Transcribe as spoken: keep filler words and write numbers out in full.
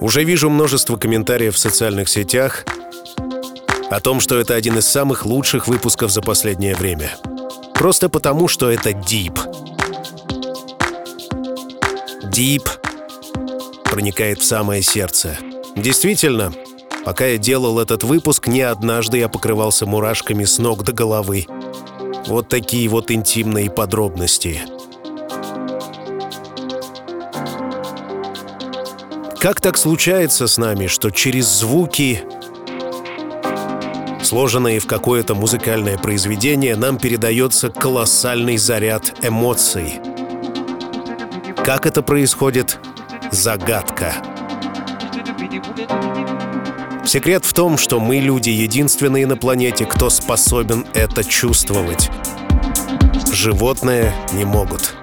Уже вижу множество комментариев в социальных сетях о том, что это один из самых лучших выпусков за последнее время. Просто потому, что это deep. Deep проникает в самое сердце. Действительно, пока я делал этот выпуск, не однажды я покрывался мурашками с ног до головы. Вот такие вот интимные подробности. Как так случается с нами, что через звуки, сложенные в какое-то музыкальное произведение, нам передается колоссальный заряд эмоций? Как это происходит? Загадка. Секрет в том, что мы, люди, единственные на планете, кто способен это чувствовать. Животные не могут.